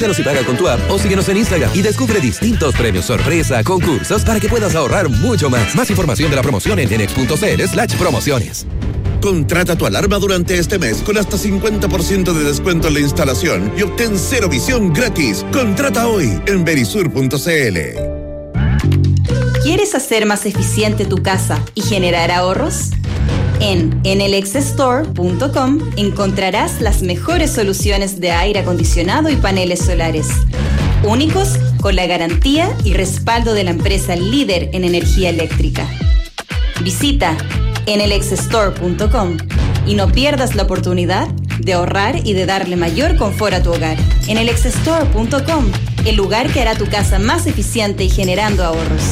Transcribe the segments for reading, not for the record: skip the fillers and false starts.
Pídelos y paga con tu app o síguenos en Instagram y descubre distintos premios sorpresa, concursos para que puedas ahorrar mucho más. Más información de la promoción en genex.cl/promociones. Contrata tu alarma durante este mes con hasta 50% de descuento en la instalación y obtén cero visión gratis. Contrata hoy en verisur.cl. ¿Quieres hacer más eficiente tu casa y generar ahorros? En enelexstore.com encontrarás las mejores soluciones de aire acondicionado y paneles solares, únicos con la garantía y respaldo de la empresa líder en energía eléctrica. Visita enelexstore.com y no pierdas la oportunidad de ahorrar y de darle mayor confort a tu hogar. enelexstore.com, el lugar que hará tu casa más eficiente y generando ahorros.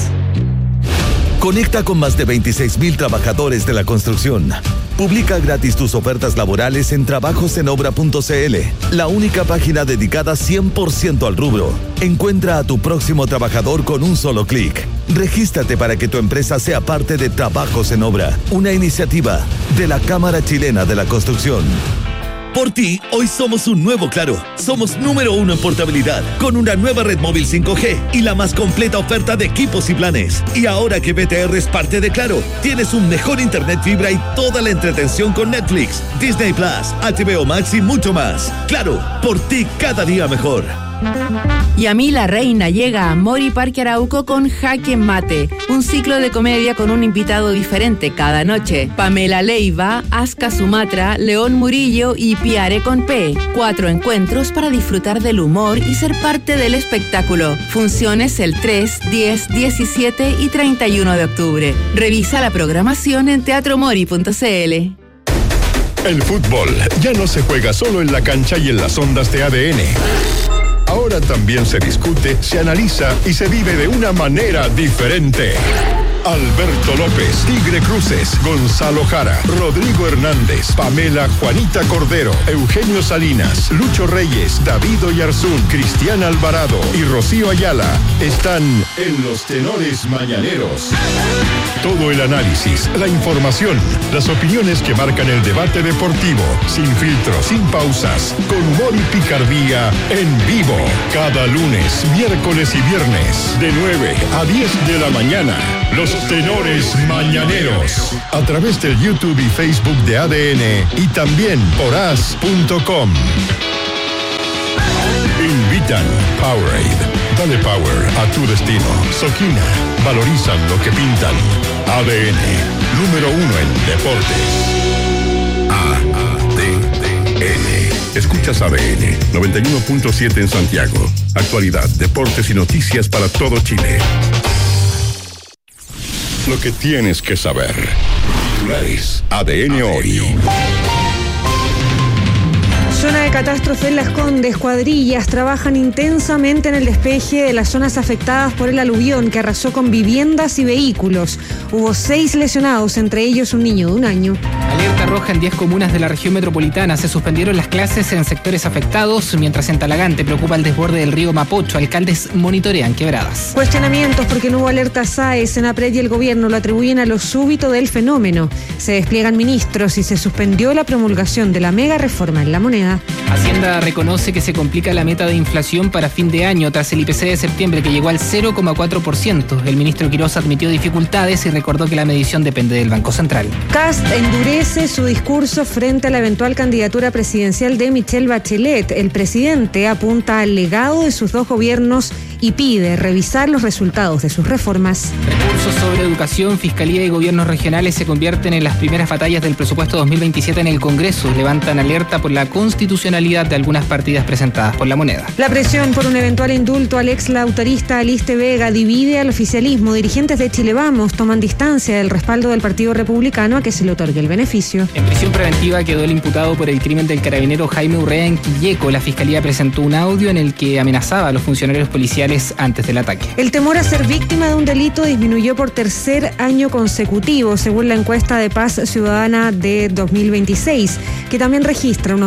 Conecta con más de 26,000 trabajadores de la construcción. Publica gratis tus ofertas laborales en trabajosenobra.cl, la única página dedicada 100% al rubro. Encuentra a tu próximo trabajador con un solo clic. Regístrate para que tu empresa sea parte de Trabajos en Obra, una iniciativa de la Cámara Chilena de la Construcción. Por ti, hoy somos un nuevo Claro. Somos número 1 en portabilidad, con una nueva red móvil 5G y la más completa oferta de equipos y planes. Y ahora que BTR es parte de Claro, tienes un mejor internet fibra y toda la entretención con Netflix, Disney Plus, HBO Max y mucho más. Claro, por ti cada día mejor. Yamila Reina llega a Mori Parque Arauco con Jaque Mate, un ciclo de comedia con un invitado diferente cada noche. Pamela Leiva, Aska Sumatra, León Murillo y Piare con P. 4 encuentros para disfrutar del humor y ser parte del espectáculo. Funciones el 3, 10, 17 y 31 de octubre. Revisa la programación en teatromori.cl. El fútbol ya no se juega solo en la cancha y en las ondas de ADN. Ahora también se discute, se analiza y se vive de una manera diferente. Alberto López, Tigre Cruces, Gonzalo Jara, Rodrigo Hernández, Pamela Juanita Cordero, Eugenio Salinas, Lucho Reyes, David Oyarzún, Cristian Alvarado y Rocío Ayala están en Los Tenores Mañaneros. Todo el análisis, la información, las opiniones que marcan el debate deportivo, sin filtros, sin pausas, con humor y picardía, en vivo. Cada lunes, miércoles y viernes, de 9 a 10 de la mañana. Los Tenores Mañaneros, a través del YouTube y Facebook de ADN y también por as.com. Invitan Powerade. Dale power a tu destino. Soquina. Valorizan lo que pintan. ADN. Número 1 en deportes. ADN. Escuchas ADN 91.7 en Santiago. Actualidad, deportes y noticias para todo Chile. Lo que tienes que saber. Titulares. ADN hoy. Zona de catástrofe en Las Condes. Cuadrillas trabajan intensamente en el despeje de las zonas afectadas por el aluvión que arrasó con viviendas y vehículos. Hubo 6 lesionados, entre ellos un niño de 1 año. Alerta roja en 10 comunas de la región metropolitana. Se suspendieron las clases en sectores afectados, mientras en Talagante preocupa el desborde del río Mapocho. Alcaldes monitorean quebradas. Cuestionamientos porque no hubo alerta SAE. Senapred y el gobierno lo atribuyen a lo súbito del fenómeno. Se despliegan ministros y se suspendió la promulgación de la mega reforma en la moneda. Hacienda reconoce que se complica la meta de inflación para fin de año tras el IPC de septiembre, que llegó al 0,4%. El ministro Quiroz admitió dificultades y recordó que la medición depende del Banco Central. Kast endurece su discurso frente a la eventual candidatura presidencial de Michelle Bachelet. El presidente apunta al legado de sus 2 gobiernos y pide revisar los resultados de sus reformas. Recursos sobre educación, fiscalía y gobiernos regionales se convierten en las primeras batallas del presupuesto 2027 en el Congreso. Levantan alerta por la constitucionalidad de algunas partidas presentadas por la moneda. La presión por un eventual indulto al ex lautarista Aliste Vega divide al oficialismo. Dirigentes de Chile Vamos toman distancia del respaldo del Partido Republicano a que se le otorgue el beneficio. En prisión preventiva quedó el imputado por el crimen del carabinero Jaime Urrea en Quilleco. La fiscalía presentó un audio en el que amenazaba a los funcionarios policiales antes del ataque. El temor a ser víctima de un delito disminuyó por 3er año consecutivo, según la encuesta de Paz Ciudadana de 2026, que también registra un aumento de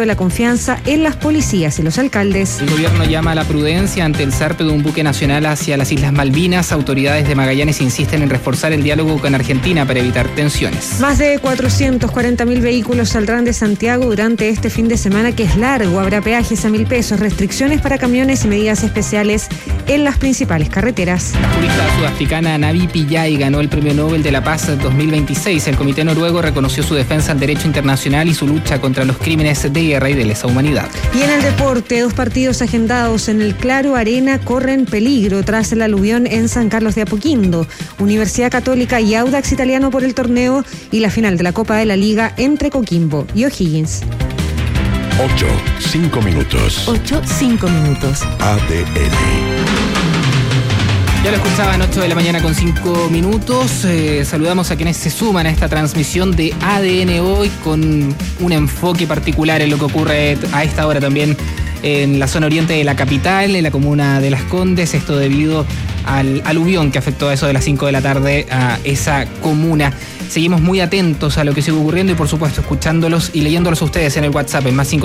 la confianza en las policías y los alcaldes. El gobierno llama a la prudencia ante el zarpe de un buque nacional hacia las Islas Malvinas. Autoridades de Magallanes insisten en reforzar el diálogo con Argentina para evitar tensiones. Más de 440.000 vehículos saldrán de Santiago durante este fin de semana, que es largo. Habrá peajes a 1.000 pesos, restricciones para camiones y medidas especiales en las principales carreteras. La jurista sudafricana Navi Pillay ganó el Premio Nobel de la Paz 2026. El Comité Noruego reconoció su defensa al derecho internacional y su lucha contra los crímenes de guerra y de lesa humanidad. Y en el deporte, 2 partidos agendados en el Claro Arena corren peligro tras el aluvión en San Carlos de Apoquindo. Universidad Católica y Audax Italiano por el torneo y la final de la Copa de la Liga entre Coquimbo y O'Higgins. 8:05 minutos. 8:05 minutos. ADN. Ya lo escuchaban, 8 de la mañana con 5 minutos. Saludamos a quienes se suman a esta transmisión de ADN Hoy con un enfoque particular en lo que ocurre a esta hora también en la zona oriente de la capital, en la comuna de Las Condes. Esto debido al aluvión que afectó a eso de las 5 de la tarde a esa comuna. Seguimos muy atentos a lo que sigue ocurriendo y, por supuesto, escuchándolos y leyéndolos a ustedes en el WhatsApp en más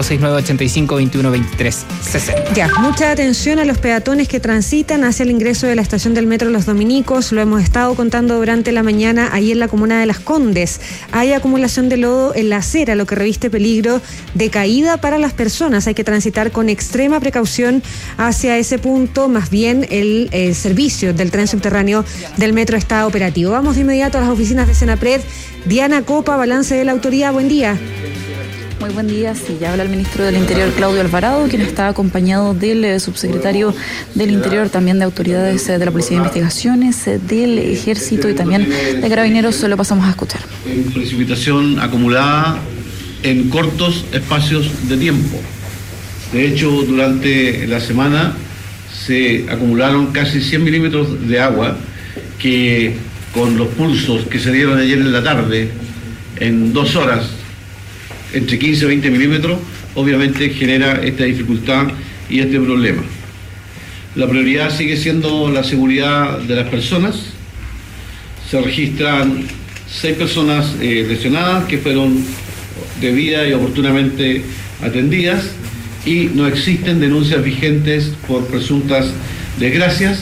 569-85-21-23-60. Ya, mucha atención a los peatones que transitan hacia el ingreso de la estación del metro Los Dominicos. Lo hemos estado contando durante la mañana ahí en la comuna de Las Condes. Hay acumulación de lodo en la acera, lo que reviste peligro de caída para las personas. Hay que transitar con extrema precaución hacia ese punto. Más bien el servicio del tren subterráneo del metro está operativo. Vamos de inmediato a las oficinas de Senapred. Diana Copa, balance de la autoridad, buen día. Muy buen día, sí, ya habla el ministro del Interior, Claudio Alvarado, quien está acompañado del subsecretario del Interior, también de autoridades de la Policía de Investigaciones, del Ejército y también de Carabineros. Lo pasamos a escuchar. Precipitación acumulada en cortos espacios de tiempo. De hecho, durante la semana se acumularon casi 100 milímetros de agua que, con los pulsos que se dieron ayer en la tarde, en 2 horas, entre 15 y 20 milímetros, obviamente genera esta dificultad y este problema. La prioridad sigue siendo la seguridad de las personas. Se registran 6 personas lesionadas que fueron debida y oportunamente atendidas y no existen denuncias vigentes por presuntas desgracias.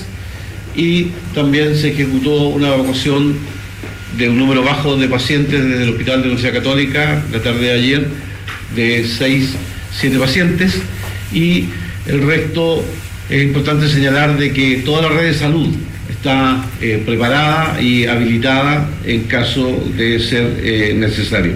Y también se ejecutó una evacuación de un número bajo de pacientes desde el Hospital de la Universidad Católica la tarde de ayer, de 6-7 pacientes, y el resto es importante señalar de que toda la red de salud está preparada y habilitada en caso de ser necesario.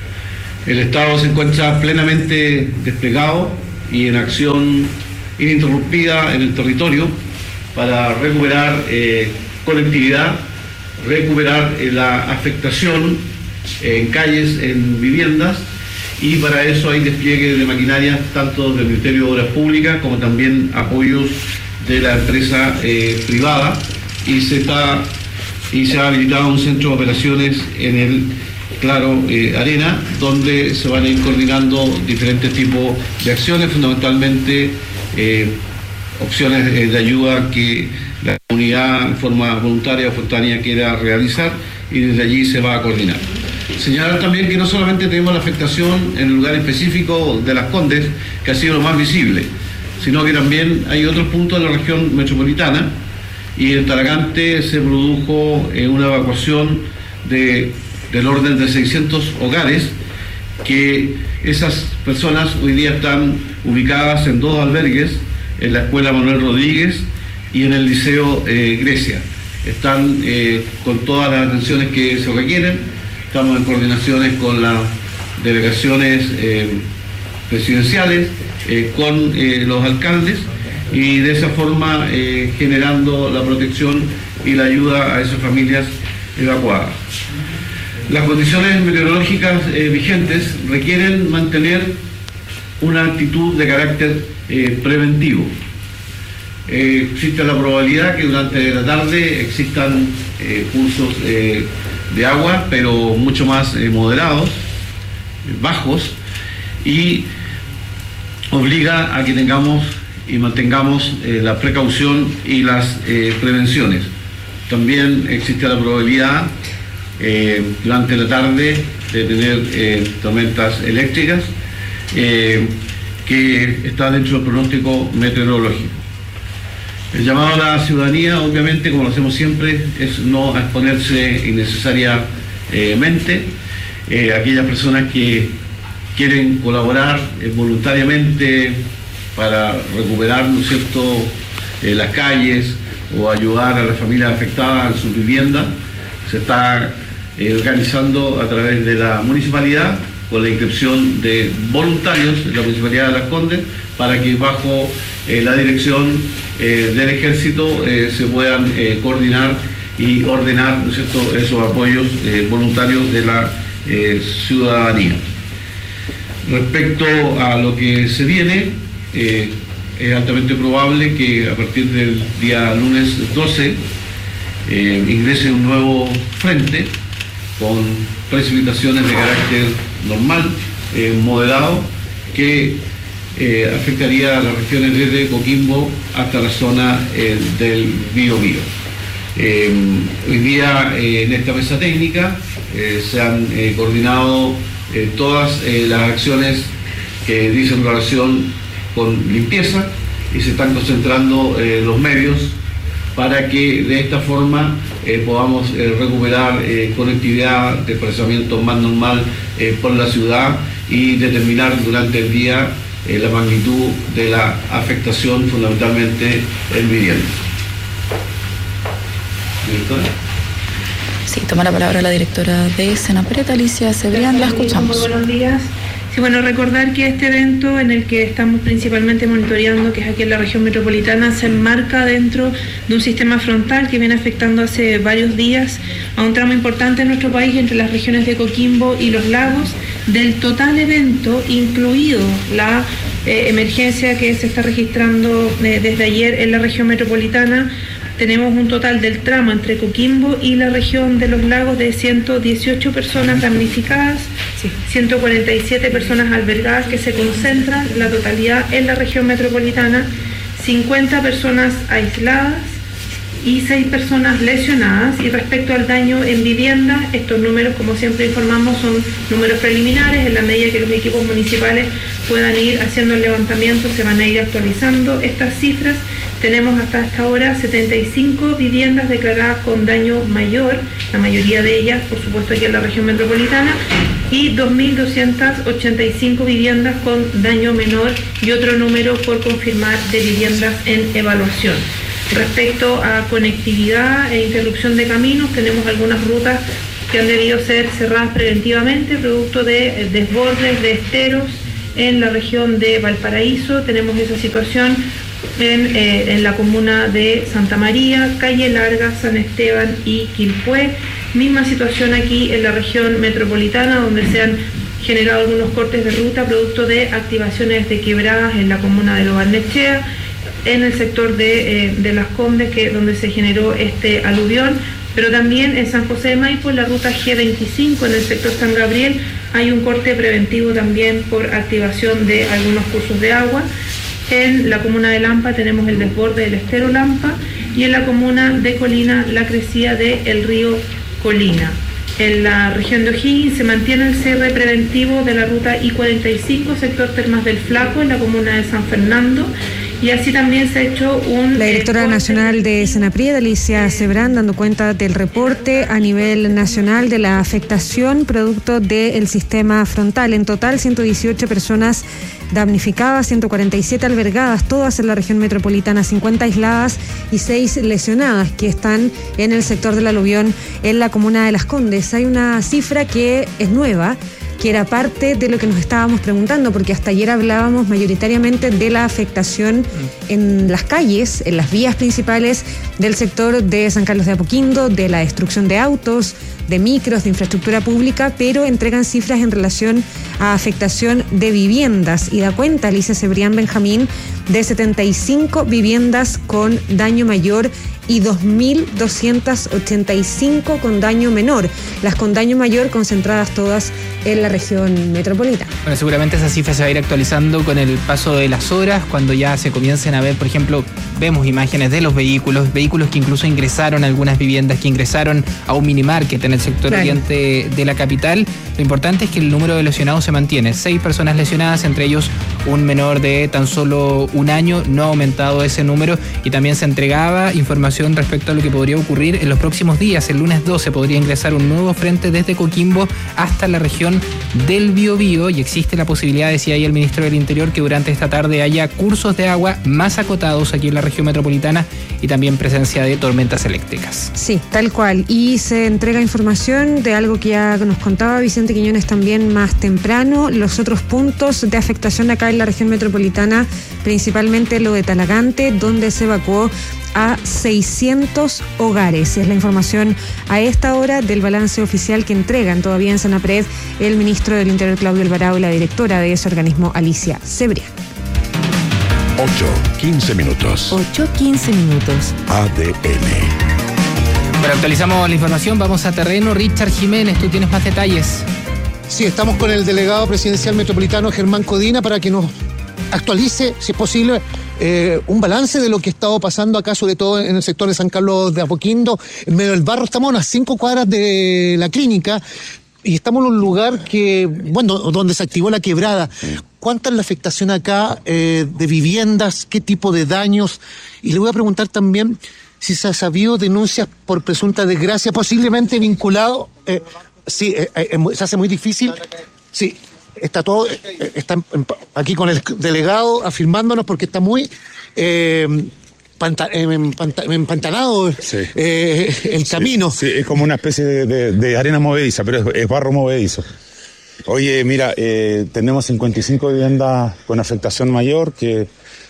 El Estado se encuentra plenamente desplegado y en acción ininterrumpida en el territorio para recuperar conectividad, recuperar la afectación en calles, en viviendas, y para eso hay despliegue de maquinarias tanto del Ministerio de Obras Públicas como también apoyos de la empresa privada, y se ha habilitado un centro de operaciones en el Claro Arena, donde se van a ir coordinando diferentes tipos de acciones, fundamentalmente opciones de ayuda que la comunidad en forma voluntaria o espontánea quiera realizar, y desde allí se va a coordinar. Señalar también que no solamente tenemos la afectación en el lugar específico de Las Condes, que ha sido lo más visible, sino que también hay otros puntos de la región metropolitana, y en Talagante se produjo una evacuación del orden de 600 hogares, que esas personas hoy día están ubicadas en 2 albergues, en la Escuela Manuel Rodríguez y en el Liceo Grecia. Están con todas las atenciones que se requieren. Estamos en coordinaciones con las delegaciones presidenciales, con los alcaldes, y de esa forma generando la protección y la ayuda a esas familias evacuadas. Las condiciones meteorológicas vigentes requieren mantener una actitud de carácter preventivo. Existe la probabilidad que durante la tarde existan pulsos de agua, pero mucho más moderados, bajos, y obliga a que tengamos y mantengamos la precaución y las prevenciones. También existe la probabilidad durante la tarde de tener tormentas eléctricas, que está dentro del pronóstico meteorológico. El llamado a la ciudadanía, obviamente, como lo hacemos siempre, es no exponerse innecesariamente. Aquellas personas que quieren colaborar voluntariamente para recuperar, ¿no es cierto?, las calles o ayudar a las familias afectadas en sus viviendas, se está organizando a través de la municipalidad con la inscripción de voluntarios en la Municipalidad de Las Condes para que bajo la dirección del Ejército se puedan coordinar y ordenar, ¿no es cierto?, esos apoyos voluntarios de la ciudadanía. Respecto a lo que se viene, es altamente probable que a partir del día lunes 12 ingrese un nuevo frente con precipitaciones de carácter normal, moderado, que afectaría a las regiones desde Coquimbo hasta la zona del Biobío. Hoy día en esta mesa técnica se han coordinado todas las acciones que dicen relación con limpieza y se están concentrando los medios para que de esta forma podamos recuperar conectividad, desplazamiento más normal por la ciudad y determinar durante el día la magnitud de la afectación fundamentalmente en vivienda. ¿Directora? Sí, toma la palabra la directora de Senapred, Alicia Cebrián, la escuchamos. Muy buenos días. Sí, bueno, recordar que este evento en el que estamos principalmente monitoreando, que es aquí en la región metropolitana, se enmarca dentro de un sistema frontal que viene afectando hace varios días a un tramo importante en nuestro país entre las regiones de Coquimbo y Los Lagos. Del total evento, incluido la emergencia que se está registrando desde ayer en la región metropolitana, tenemos un total del tramo entre Coquimbo y la región de Los Lagos de 118 personas damnificadas, 147 personas albergadas que se concentran la totalidad en la región metropolitana, 50 personas aisladas y 6 personas lesionadas. Y respecto al daño en viviendas, estos números, como siempre informamos, son números preliminares. En la medida que los equipos municipales puedan ir haciendo el levantamiento, se van a ir actualizando estas cifras. Tenemos hasta esta hora 75 viviendas declaradas con daño mayor, la mayoría de ellas, por supuesto, aquí en la región metropolitana, y 2.285 viviendas con daño menor y otro número por confirmar de viviendas en evaluación. Respecto a conectividad e interrupción de caminos, tenemos algunas rutas que han debido ser cerradas preventivamente, producto de desbordes de esteros en la región de Valparaíso. Tenemos esa situación en la comuna de Santa María, Calle Larga, San Esteban y Quilpué. Misma situación aquí en la región metropolitana, donde se han generado algunos cortes de ruta producto de activaciones de quebradas en la comuna de Lo Barnechea, en el sector de Las Condes, donde se generó este aluvión, pero también en San José de Maipo, en la ruta G25, en el sector San Gabriel, hay un corte preventivo también por activación de algunos cursos de agua. En la comuna de Lampa tenemos el desborde del estero Lampa y en la comuna de Colina la crecida del río Colina. En la región de O'Higgins se mantiene el cierre preventivo de la ruta I-45, sector Termas del Flaco, en la comuna de San Fernando. Y así también se ha hecho La directora nacional de Senapred, Alicia Cebrián, dando cuenta del reporte a nivel nacional de la afectación producto del sistema frontal. En total, 118 personas damnificadas, 147 albergadas, todas en la región metropolitana, 50 aisladas y 6 lesionadas que están en el sector del aluvión en la comuna de Las Condes. Hay una cifra que es nueva, que era parte de lo que nos estábamos preguntando, porque hasta ayer hablábamos mayoritariamente de la afectación en las calles, en las vías principales del sector de San Carlos de Apoquindo, de la destrucción de autos, de micros, de infraestructura pública, pero entregan cifras en relación a afectación de viviendas y da cuenta Alicia Cebrián Benjamín de 75 viviendas con daño mayor y 2.285 con daño menor. Las con daño mayor concentradas todas en la región metropolitana. Bueno, seguramente esa cifra se va a ir actualizando con el paso de las horas, cuando ya se comiencen a ver, por ejemplo, vemos imágenes de los vehículos que incluso ingresaron a algunas viviendas, que ingresaron a un minimarket en el sector oriente de la capital. Lo importante es que el número de lesionados se mantiene. 6 personas lesionadas, entre ellos un menor de tan solo 1 año. No ha aumentado ese número, y también se entregaba información respecto a lo que podría ocurrir en los próximos días. El lunes 12 podría ingresar un nuevo frente desde Coquimbo hasta la región del Biobío, y existe la posibilidad, decía ahí el ministro del Interior, que durante esta tarde haya cursos de agua más acotados aquí en la región metropolitana, y también presencia de tormentas eléctricas. Sí, tal cual. Y se entrega información de algo que ya nos contaba Vicente Quiñones también más temprano, los otros puntos de afectación acá en la región metropolitana, principalmente lo de Talagante, donde se evacuó a 600 hogares. Es la información a esta hora del balance oficial que entregan todavía en Senapred el ministro del Interior Claudio Alvarado y la directora de ese organismo Alicia Cebrián. 8:15 minutos. 8:15 minutos. ADN. Bueno, actualizamos la información, vamos a terreno. Richard Jiménez, tú tienes más detalles. Sí, estamos con el delegado presidencial metropolitano Germán Codina para que nos actualice, si es posible, un balance de lo que ha estado pasando acá, sobre todo en el sector de San Carlos de Apoquindo, en medio del barro. Estamos a unas 5 cuadras de la clínica y estamos en un lugar donde se activó la quebrada. ¿Cuánta es la afectación acá de viviendas? ¿Qué tipo de daños? Y le voy a preguntar también si se ha sabido denuncias por presunta desgracia, posiblemente vinculado. Se hace muy difícil. Sí. Está todo, está aquí con el delegado afirmándonos, porque está muy empantanado el camino. Sí, es como una especie de arena movediza, pero es barro movedizo. Oye, mira, tenemos 55 viviendas con afectación mayor que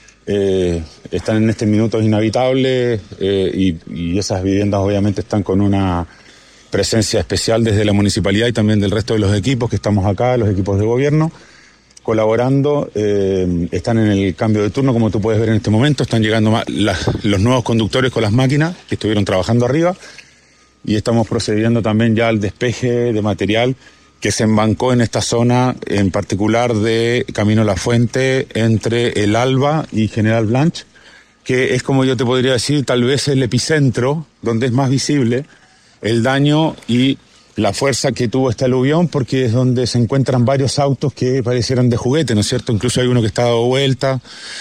están en este minuto inhabitables, y esas viviendas obviamente están con una presencia especial desde la municipalidad y también del resto de los equipos que estamos acá, los equipos de gobierno, colaborando. Están en el cambio de turno, como tú puedes ver en este momento. Están llegando los nuevos conductores con las máquinas que estuvieron trabajando arriba, y estamos procediendo también ya al despeje de material que se embancó en esta zona, en particular de Camino La Fuente, entre el Alba y General Blanch, que es, como yo te podría decir, tal vez el epicentro donde es más visible el daño y la fuerza que tuvo este aluvión, porque es donde se encuentran varios autos que parecieran de juguete, ¿no es cierto? Incluso hay uno que está dado vuelta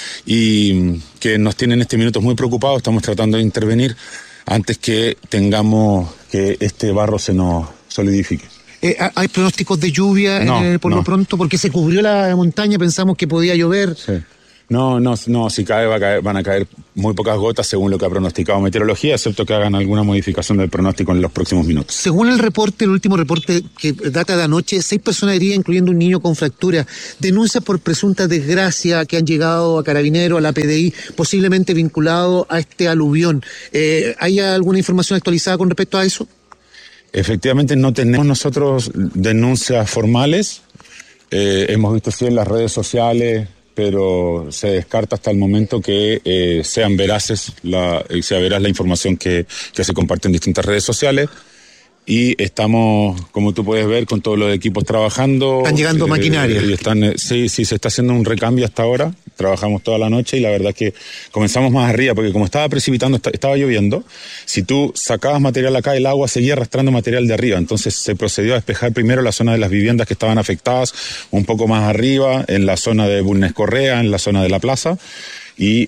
y que nos tiene en este minuto muy preocupados. Estamos tratando de intervenir antes que tengamos que este barro se nos solidifique. ¿Hay pronósticos de lluvia lo pronto? Porque se cubrió la montaña, pensamos que podía llover. Sí. No, si cae, van a caer muy pocas gotas según lo que ha pronosticado meteorología, excepto que hagan alguna modificación del pronóstico en los próximos minutos. Según el último reporte que data de anoche, 6 personas heridas, incluyendo un niño con fractura. Denuncias por presunta desgracia que han llegado a Carabineros, a la PDI, posiblemente vinculado a este aluvión. ¿Hay alguna información actualizada con respecto a eso? Efectivamente, no tenemos nosotros denuncias formales. Hemos visto sí en las redes sociales, pero se descarta hasta el momento que sea veraz la información que se comparte en distintas redes sociales. Y estamos, como tú puedes ver, con todos los equipos trabajando. Están llegando maquinaria. Sí, se está haciendo un recambio hasta ahora. Trabajamos toda la noche y la verdad es que comenzamos más arriba, porque como estaba precipitando, estaba lloviendo, si tú sacabas material acá, el agua seguía arrastrando material de arriba. Entonces se procedió a despejar primero la zona de las viviendas que estaban afectadas, un poco más arriba, en la zona de Bulnes Correa, en la zona de la plaza, y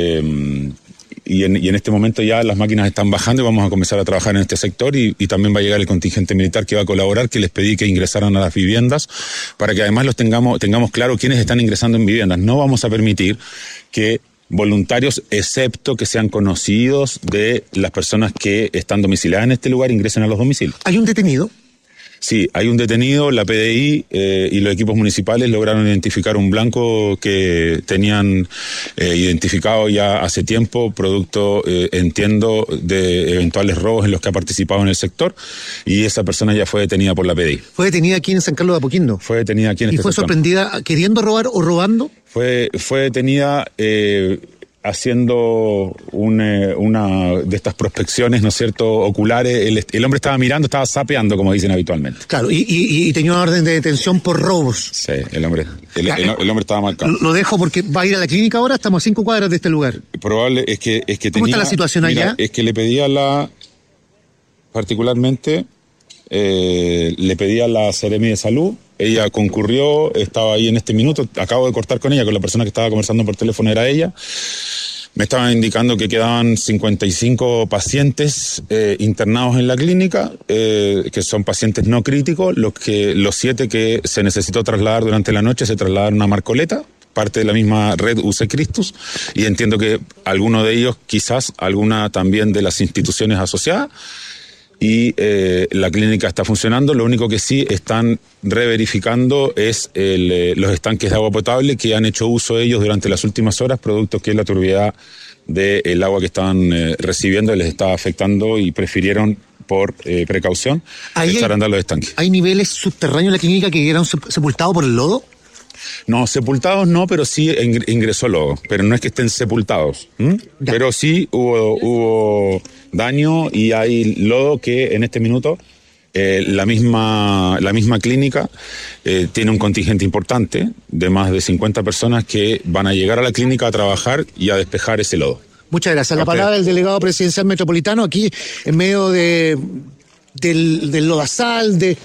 en este momento ya las máquinas están bajando y vamos a comenzar a trabajar en este sector, y también va a llegar el contingente militar que va a colaborar, que les pedí que ingresaran a las viviendas para que además tengamos claro quiénes están ingresando en viviendas. No vamos a permitir que voluntarios, excepto que sean conocidos de las personas que están domiciliadas en este lugar, ingresen a los domicilios. ¿Hay un detenido? Sí, hay un detenido. La PDI y los equipos municipales lograron identificar un blanco que tenían identificado ya hace tiempo, producto, entiendo, de eventuales robos en los que ha participado en el sector, y esa persona ya fue detenida por la PDI. ¿Fue detenida aquí en San Carlos de Apoquindo? Fue detenida aquí en este sector. ¿Y fue sorprendida queriendo robar o robando? Fue detenida haciendo una de estas prospecciones, ¿no es cierto?, oculares. El hombre estaba mirando, estaba sapeando, como dicen habitualmente. Claro, y tenía una orden de detención por robos. Sí, el hombre estaba marcado. Lo dejo porque va a ir a la clínica ahora, estamos a 5 cuadras de este lugar. Probable es que ¿Cómo está la situación allá? Es que le pedía particularmente, le pedía a la Seremi de Salud. Ella concurrió, estaba ahí en este minuto, acabo de cortar con ella, con la persona que estaba conversando por teléfono era ella. Me estaban indicando que quedaban 55 pacientes internados en la clínica, que son pacientes no críticos. Los 7 que se necesitó trasladar durante la noche se trasladaron a Marcoleta, parte de la misma red UC Christus, y entiendo que alguno de ellos, quizás alguna también de las instituciones asociadas, y la clínica está funcionando. Lo único que sí están reverificando es los estanques de agua potable que han hecho uso ellos durante las últimas horas, producto que la turbiedad del agua que estaban recibiendo les estaba afectando y prefirieron, por precaución, echar a andar los estanques. ¿Hay niveles subterráneos en la clínica que quedaron sepultados por el lodo? No, sepultados no, pero sí ingresó lodo. Pero no es que estén sepultados. Pero sí hubo daño y hay lodo que en este minuto la misma clínica tiene un contingente importante de más de 50 personas que van a llegar a la clínica a trabajar y a despejar ese lodo. Muchas gracias. La palabra del delegado presidencial metropolitano aquí en medio del lodazal, de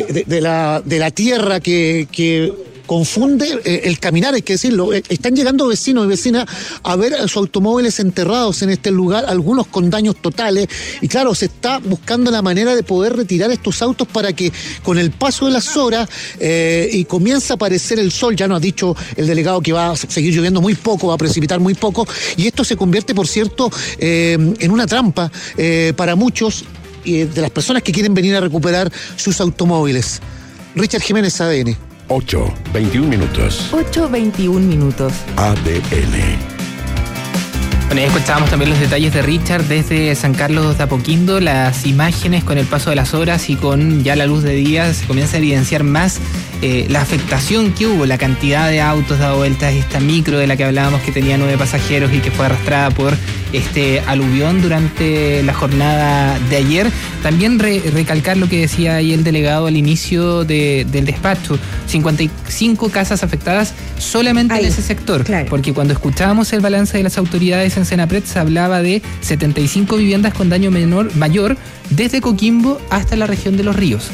la tierra que confunde el caminar, hay que decirlo. Están llegando vecinos y vecinas a ver sus automóviles enterrados en este lugar, algunos con daños totales, y claro, se está buscando la manera de poder retirar estos autos para que con el paso de las horas y comienza a aparecer el sol. Ya nos ha dicho el delegado que va a seguir lloviendo muy poco, va a precipitar muy poco, y esto se convierte, por cierto, en una trampa para muchos de las personas que quieren venir a recuperar sus automóviles. Richard Jiménez, ADN. 8:21 minutos. 8:21 minutos. ADN. Bueno, ya escuchábamos también los detalles de Richard desde San Carlos de Apoquindo, las imágenes con el paso de las horas y con ya la luz de día se comienza a evidenciar más la afectación que hubo, la cantidad de autos dado vueltas, esta micro de la que hablábamos que tenía 9 pasajeros y que fue arrastrada por este aluvión durante la jornada de ayer. También recalcar lo que decía ahí el delegado al inicio del despacho, 55 casas afectadas solamente ahí, en ese sector, claro. Porque cuando escuchábamos el balance de las autoridades en Senapred se hablaba de 75 viviendas con daño mayor desde Coquimbo hasta la región de Los Ríos.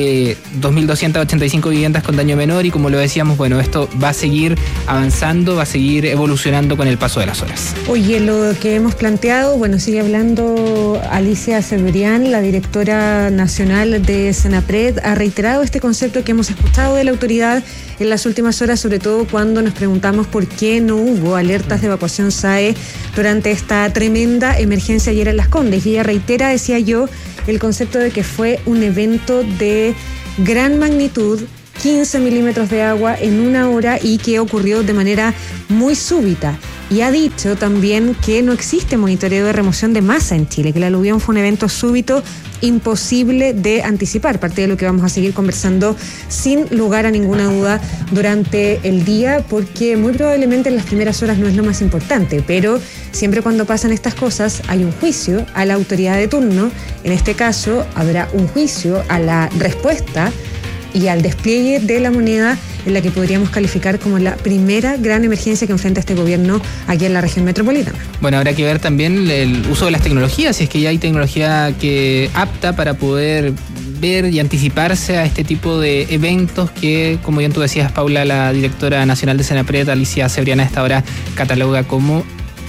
2.285 viviendas con daño menor y como lo decíamos, bueno, esto va a seguir avanzando, va a seguir evolucionando con el paso de las horas. Oye, lo que hemos planteado, bueno, sigue hablando Alicia Severian, la directora nacional de Senapred, ha reiterado este concepto que hemos escuchado de la autoridad en las últimas horas, sobre todo cuando nos preguntamos por qué no hubo alertas de evacuación SAE durante esta tremenda emergencia ayer en Las Condes. Y ella reitera, decía yo, el concepto de que fue un evento de gran magnitud, 15 milímetros de agua en una hora y que ocurrió de manera muy súbita. Y ha dicho también que no existe monitoreo de remoción de masa en Chile, que el aluvión fue un evento súbito imposible de anticipar, parte de lo que vamos a seguir conversando sin lugar a ninguna duda durante el día, porque muy probablemente en las primeras horas no es lo más importante, pero siempre cuando pasan estas cosas hay un juicio a la autoridad de turno. En este caso habrá un juicio a la respuesta y al despliegue de la moneda en la que podríamos calificar como la primera gran emergencia que enfrenta este gobierno aquí en la región metropolitana. Bueno, habrá que ver también el uso de las tecnologías, si es que ya hay tecnología que apta para poder ver y anticiparse a este tipo de eventos que, como bien tú decías, Paula, la directora nacional de Senapred, Alicia Severian, a esta hora cataloga como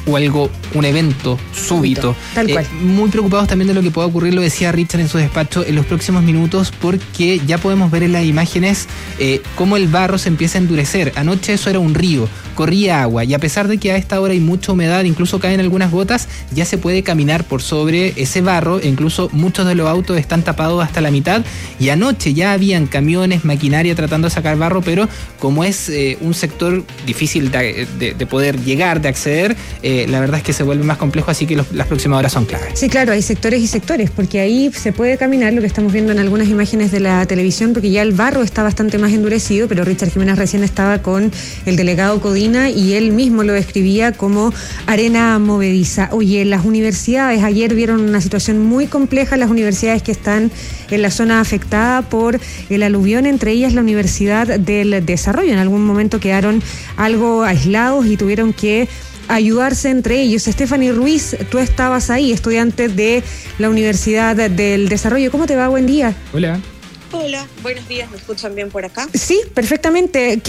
un evento súbito. Tal cual. Muy preocupados también de lo que pueda ocurrir, lo decía Richard en su despacho, en los próximos minutos, porque ya podemos ver en las imágenes cómo el barro se empieza a endurecer. Anoche eso era un río, corría agua, y a pesar de que a esta hora hay mucha humedad, incluso caen algunas gotas, ya se puede caminar por sobre ese barro, e incluso muchos de los autos están tapados hasta la mitad, y anoche ya habían camiones, maquinaria tratando de sacar barro, pero como es un sector difícil de poder llegar, de acceder, la verdad es que se vuelve más complejo, así que las próximas horas son claves. Sí, claro, hay sectores y sectores, porque ahí se puede caminar, lo que estamos viendo en algunas imágenes de la televisión, porque ya el barro está bastante más endurecido, pero Richard Jiménez recién estaba con el delegado Codina Codina y él mismo lo describía como arena movediza. Oye, las universidades ayer vieron una situación muy compleja, las universidades que están en la zona afectada por el aluvión, entre ellas la Universidad del Desarrollo. En algún momento quedaron algo aislados y tuvieron que ayudarse entre ellos. Stephanie Ruiz, tú estabas ahí, estudiante de la Universidad del Desarrollo. ¿Cómo te va? Buen día. Hola. Hola, buenos días. ¿Me escuchan bien por acá? Sí, perfectamente.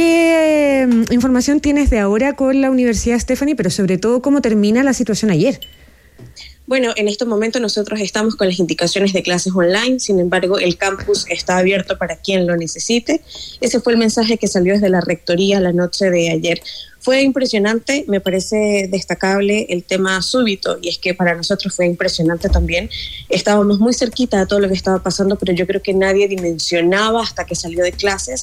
¿Qué información tienes de ahora con la Universidad, Stephanie? Pero sobre todo, ¿cómo termina la situación ayer? Bueno, en este momento nosotros estamos con las indicaciones de clases online, sin embargo el campus está abierto para quien lo necesite. Ese fue el mensaje que salió desde la rectoría la noche de ayer. Fue impresionante, me parece destacable el tema súbito, y es que para nosotros fue impresionante también. Estábamos muy cerquita de todo lo que estaba pasando, pero yo creo que nadie dimensionaba hasta que salió de clases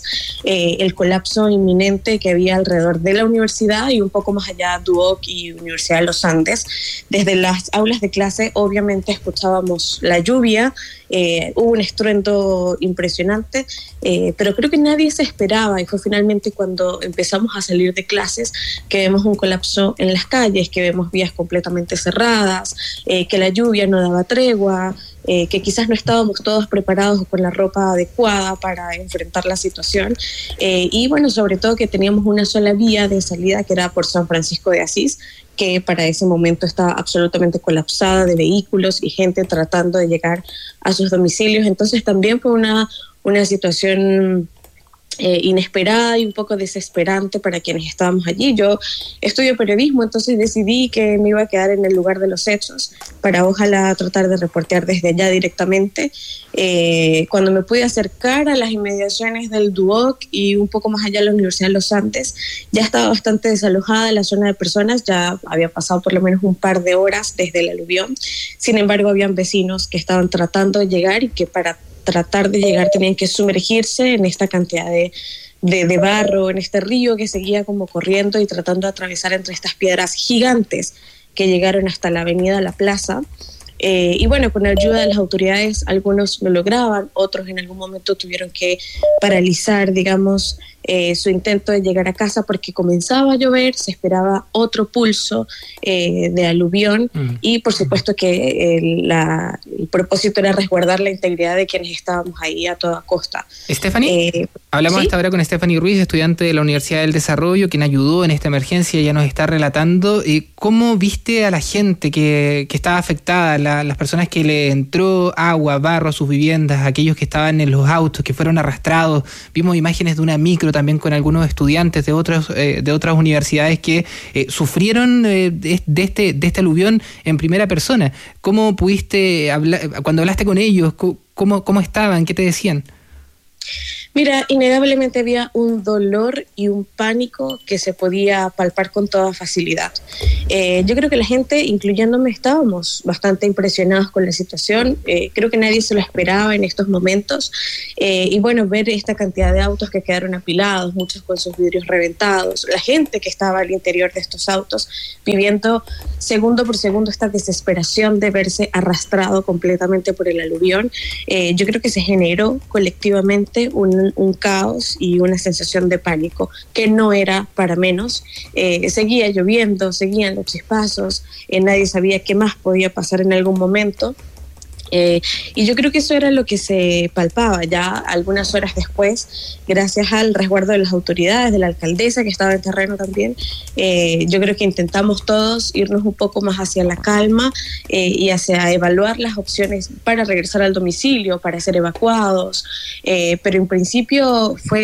el colapso inminente que había alrededor de la universidad y un poco más allá, Duoc y Universidad de los Andes. Desde las aulas de clase obviamente escuchábamos la lluvia, hubo un estruendo impresionante, pero creo que nadie se esperaba, y fue finalmente cuando empezamos a salir de clases que vemos un colapso en las calles, que vemos vías completamente cerradas, que la lluvia no daba tregua, que quizás no estábamos todos preparados con la ropa adecuada para enfrentar la situación, y bueno, sobre todo que teníamos una sola vía de salida que era por San Francisco de Asís, que para ese momento estaba absolutamente colapsada de vehículos y gente tratando de llegar a sus domicilios. Entonces también fue una situación inesperada y un poco desesperante para quienes estábamos allí. Yo estudio periodismo, entonces decidí que me iba a quedar en el lugar de los hechos para ojalá tratar de reportear desde allá directamente. Cuando me pude acercar a las inmediaciones del Duoc y un poco más allá a la Universidad de los Andes, ya estaba bastante desalojada la zona de personas, ya había pasado por lo menos un par de horas desde el aluvión. Sin embargo, habían vecinos que estaban tratando de llegar y que para tratar de llegar tenían que sumergirse en esta cantidad de barro, en este río que seguía como corriendo y tratando de atravesar entre estas piedras gigantes que llegaron hasta la avenida La Plaza. Y bueno, con la ayuda de las autoridades, algunos lo lograban, otros en algún momento tuvieron que paralizar, digamos, su intento de llegar a casa porque comenzaba a llover, se esperaba otro pulso de aluvión y por supuesto que el propósito era resguardar la integridad de quienes estábamos ahí a toda costa. Stephanie, hablamos ¿sí? hasta ahora con Stephanie Ruiz, estudiante de la Universidad del Desarrollo, quien ayudó en esta emergencia, ya nos está relatando. ¿Cómo viste a la gente que estaba afectada, las personas que le entró agua, barro a sus viviendas, aquellos que estaban en los autos, que fueron arrastrados? Vimos imágenes de una micro también con algunos estudiantes de otras universidades que sufrieron de este aluvión en primera persona. ¿Cómo pudiste hablar, cuando hablaste con ellos, cómo estaban, qué te decían? Mira, innegablemente había un dolor y un pánico que se podía palpar con toda facilidad. Yo creo que la gente, incluyéndome, estábamos bastante impresionados con la situación. Creo que nadie se lo esperaba en estos momentos. Y bueno, ver esta cantidad de autos que quedaron apilados, muchos con sus vidrios reventados, la gente que estaba al interior de estos autos viviendo segundo por segundo esta desesperación de verse arrastrado completamente por el aluvión. Yo creo que se generó colectivamente un caos y una sensación de pánico que no era para menos. Seguía lloviendo, seguían los chispazos, nadie sabía qué más podía pasar en algún momento. Y yo creo que eso era lo que se palpaba ya algunas horas después, gracias al resguardo de las autoridades, de la alcaldesa que estaba en terreno también. Yo creo que intentamos todos irnos un poco más hacia la calma y hacia evaluar las opciones para regresar al domicilio, para ser evacuados, pero en principio fue